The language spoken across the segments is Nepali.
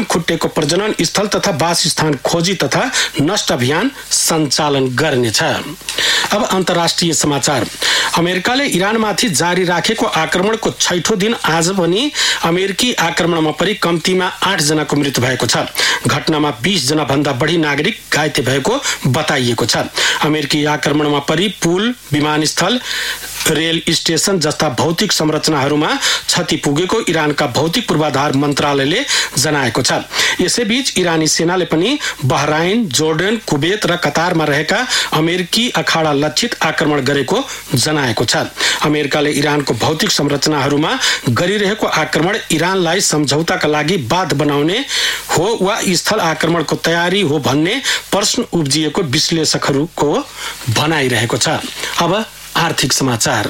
लामखुट्टेको प्रजनन स्थल तथा वासस्थान खोजी तथा नष्ट अभियान सञ्चालन गर्नेछ। अब अन्तर्राष्ट्रिय समाचार। अमेरिकाले इरानमाथि जारी राखेको आक्रमणको 6औं दिन आज पनि अमेरिकी आक्रमणमा परि कम्तीमा 8 जनाको मृत्यु भएको छ। घटनामा 20 जना भन्दा बढी नागरिक घाइते भएको बताइएको छ। अमेरिकी आक्रमणमा परि पुल, विमानस्थल, रेल स्टेशन जस्ता भौतिक संरचनाहरूमा क्षति पुगेको इरानका भौतिक पूर्वाधार मन्त्रालयले जनाएको छ। यसैबीच इरानी सेनाले पनि बहराइन, जोर्डन, कुवेत र कतारमा रहेका अमेरिकी अखाडा लक्षित आक्रमण गरेको जनाएको छ। अमेरिकाले इरानको भौतिक संरचनाहरूमा गरिरहेको आक्रमण इरानलाई सम्झौताका लागि बाध बनाउने हो वा स्थल आक्रमणको तयारी हो भन्ने प्रश्न उब्जिएको विश्लेषकहरूको भनाइरहेको छ। अब आर्थिक समाचार।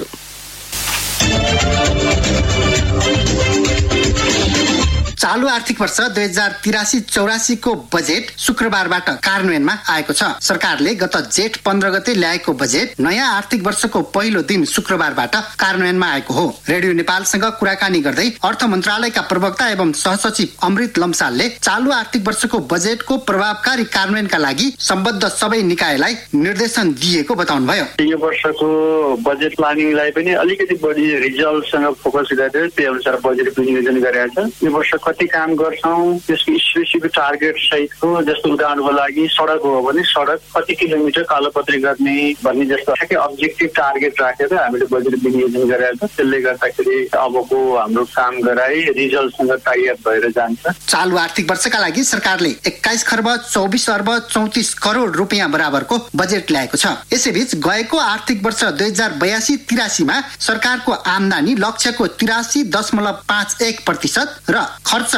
चालू आर्थिक वर्ष 2083-84 को बजेट शुक्रबारबाट कार्यान्वयनमा आएको छ। सरकारले गत जेठ 15 गते ल्याएको बजेट नयाँ आर्थिक वर्षको पहिलो दिन शुक्रबारबाट कार्यान्वयनमा आएको हो। रेडियो नेपालसँग कुराकानी गर्दै अर्थ मन्त्रालयका प्रवक्ता एवं सहसचिव अमृत लम्सालले चालू आर्थिक वर्षको बजेटको प्रभावकारी कार्यान्वयनका लागि सम्बद्ध सबै निकायलाई निर्देशन दिएको बताउनुभयो। यो वर्षको बजेट प्लानिङलाई पनि अलिकति बढी रिजल्टसँग फोकस गरेर त्यही अनुसार बजेट विनियोजन गरेको छ। यो वर्ष कति काम गर्छौं, त्यसको स्पेसिफिक टार्गेट सहितको, जस्तो उदाहरणको लागि सडक हो भने सडक कति किलोमिटर कालोपत्री गर्ने भन्ने जस्तो ठ्याक्कै अब्जेक्टिभ टार्गेट राखेर हामीले बजेट विनियोजन गरेका छ। त्यसले गर्दाखेरि अबको हाम्रो काम गराई रिजल्टसँग टाइ अप भएर जान्छ। चालू आर्थिक वर्षका लागि सरकारले 21 खर्ब 24 अर्ब 34 करोड रुपियाँ बराबरको बजेट ल्याएको छ। यसैबीच गएको आर्थिक वर्ष 2082-83 मा सरकारको आम्दानी लक्ष्यको 83.51% र खर्च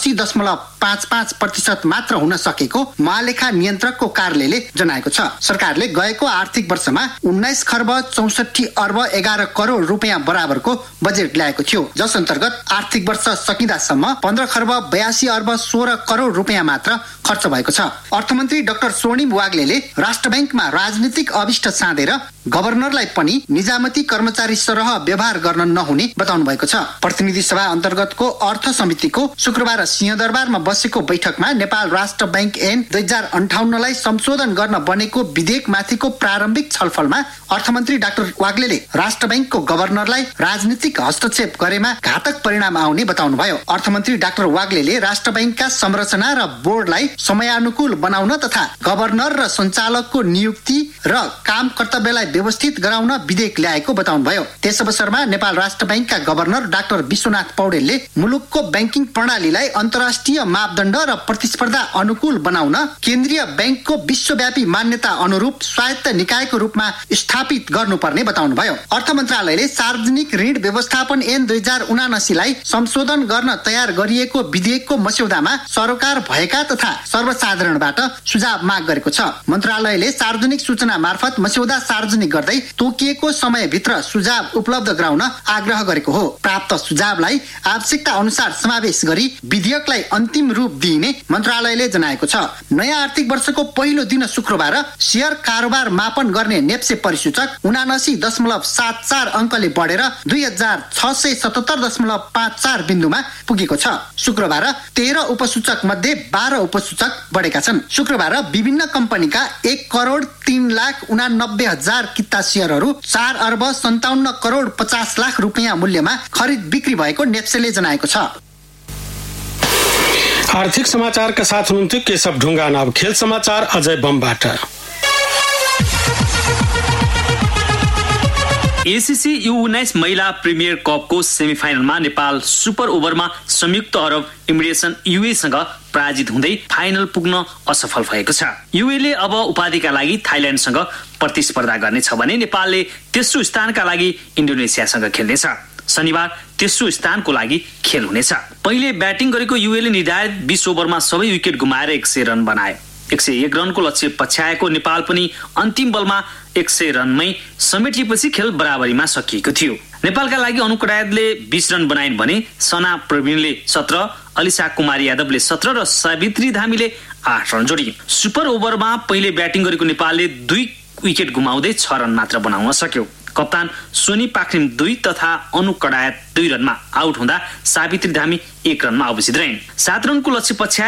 80.55% मात्र हुन सकेको महालेखा नियन्त्रकको कार्यालयले जनाएको छ। सरकारले गएको आर्थिक वर्षमा 19 खर्ब 64 अर्ब 11 करोड रुपियाँ बराबरको बजेट ल्याएको थियो, जस अन्तर्गत आर्थिक वर्ष सकिँदासम्म 15 खर्ब 82 अर्ब 16 करोड रुपियाँ मात्र खर्च भएको छ। अर्थमन्त्री डाक्टर स्वर्णिम वाग्लेले राष्ट्र बैंकमा राजनीतिक अभिष्ट साँधेर गभर्नरलाई पनि निजामती कर्मचारी सरह व्यवहार गर्न नहुने बताउनु भएको छ। प्रतिनिधि सभा अन्तर्गतको अर्थ समितिको शुक्रबार सिंहदरबारमा बसेको बैठकमा नेपाल राष्ट्र बैंक ऐन 2058 लाई संशोधन गर्न बनेको विधेयकमाथिको प्रारम्भिक छलफलमा अर्थमन्त्री डाक्टर वाग्लेले राष्ट्र बैंकको गभर्नरलाई राजनीतिक हस्तक्षेप गरेमा घातक परिणाम आउने बताउनुभयो। अर्थमन्त्री डाक्टर वाग्लेले राष्ट्र बैंकका संरचना र बोर्डलाई समयानुकूल बनाउन तथा गभर्नर र सञ्चालकको नियुक्ति र काम कर्तव्यलाई व्यवस्थित गराउन विधेयक ल्याएको बताउनुभयो। त्यस अवसरमा नेपाल राष्ट्र बैंकका गभर्नर डाक्टर विश्वनाथ पौडेलले मुलुकको बैंकिङ प्रणालीलाई अन्तर्राष्ट्रिय मापदण्ड र प्रतिस्पर्धा अनुकूल बनाउन केन्द्रीय बैंकको विश्वव्यापी मान्यता अनुरूप स्वायत्त निकायको रूपमा स्थापित गर्नुपर्ने बताउनुभयो। अर्थ मन्त्रालयले सार्वजनिक ऋण व्यवस्थापन ऐन 2079 लाई संशोधन गर्न तयार गरिएको विधेयकको मस्यौदामा सरोकार भएका तथा सर्वसाधारणबाट सुझाव माग गरेको छ। मन्त्रालयले सार्वजनिक सूचना मार्फत मस्यौदा सार्वजनिक गर्दै तोकिएको समयभित्र सुझाव उपलब्ध गराउन आग्रह गरेको हो। प्राप्त सुझावलाई आवश्यकता अनुसार समावेश गरी विधेयकलाई अन्तिम रूप दिइने मन्त्रालयले जनाएको छ। नयाँ आर्थिक वर्षको पहिलो दिन शुक्रबार शेयर कारोबार मापन गर्ने नेप्से परिसूचक 79.74 अङ्कले बढेर 2677.54 बिन्दुमा पुगेको छ। शुक्रबार 13 उपसूचक मध्ये 12 उपसूचक बढेका छन्। शुक्रबार विभिन्न कम्पनीका 1,03,89,000 किता शेयरहरू 4 अर्ब 57 करोड 50 लाख रुपियाँ मूल्यमा खरिद बिक्री भएको नेप्सेले जनाएको छ। आर्थिक समाचारका साथ हुनुहुन्थ्यो केशव ढुङ्गाना। अब खेल समाचार अजय बमबाट। एसीसी U19 महिला प्रिमियर कपको सेमिफाइनलमा नेपाल सुपर ओभरमा संयुक्त अरब इमिरेट्स युएसँग पराजित हुँदै फाइनल पुग्न असफल भएको छ। युएले अब उपाधिका लागि थाइल्याण्डसँग प्रतिस्पर्धा गर्नेछ भने नेपालले तेस्रो स्थानका लागि इन्डोनेसियासँग खेल्नेछ। शनिबार तेस्रो स्थानको लागि खेल हुनेछ। पहिले ब्याटिङ गरेको युएले निर्धारित 20 ओभरमा सबै विकेट गुमाएर 100 रन बनायो। 101 रनको लक्ष्य पछ्याएको नेपाल पनि अन्तिम बलमा 100 रनमै समेटिएपछि खेल बराबरीमा सकिएको थियो। नेपालका लागि अनु कडायतले 20 रन बनाइन् भने सना प्रवीणले 17, अलिसा कुमारी यादवले 17 र सावित्री धामीले 8 रन जोडिए। सुपर ओभरमा पहिले ब्याटिङ गरेको नेपालले 2 विकेट गुमाउँदै 6 रन मात्र बनाउन सक्यो। कप्तान सोनी पाखरिम 2 तथा अनु कडायत 2 रनमा आउट हुँदा सावित्री धामी 1 रनमा अवसित रहिन्। 7 रनको लक्ष्य पछ्याए